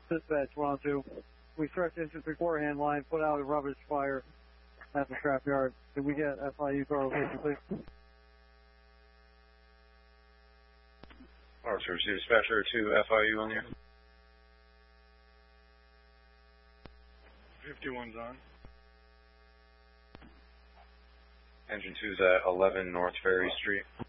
Dispatch 102. We stretched infantry forehand line, put out a rubbish fire at the scrapyard. Can we get FIU car location, please? Officer, dispatcher to FIU on you. 51's on. Engine 2's at 11 North Ferry Street.